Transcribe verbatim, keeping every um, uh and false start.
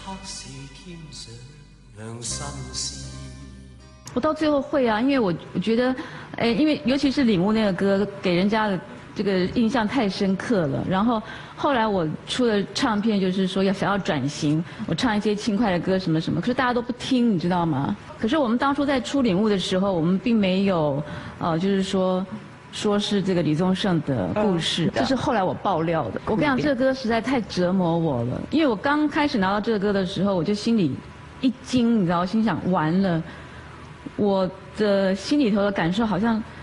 我到最后会啊，因为我我觉得，哎，因为尤其是领悟那个歌，给人家的这个印象太深刻了。然后后来我出了唱片，就是说要想要转型，我唱一些轻快的歌什么什么，可是大家都不听，你知道吗？可是我们当初在出领悟的时候，我们并没有，呃，就是说。说是这个李宗盛的故事，这是后来我爆料的。我跟你讲，这个歌实在太折磨我了，因为我刚开始拿到这个歌的时候，我就心里一惊，你知道，心想完了，我的心里头的感受好像